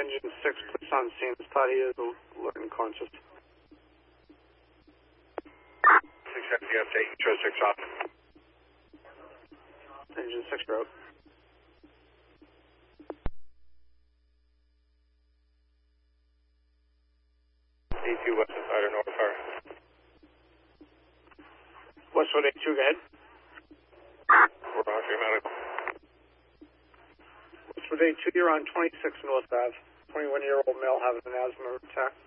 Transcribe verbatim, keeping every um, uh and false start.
Engine six, please on scene. This party is alert and conscious. six F D update, intro six off. Engine six route. D two Westwood Fighter, North Fire. Westwood eight two, go ahead. Roger, medical. Westwood eight two, you're on twenty-six North Ave. twenty-one-year-old male having an asthma attack.